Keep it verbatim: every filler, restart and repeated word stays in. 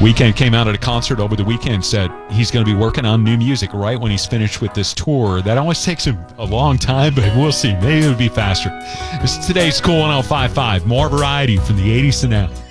Weeknd came out at a concert over the weekend, said he's going to be working on new music right when he's finished with this tour. That always takes him a long time, but we'll see. Maybe it'll be faster. This is today's Cool one oh five point five. More variety from the eighties to now.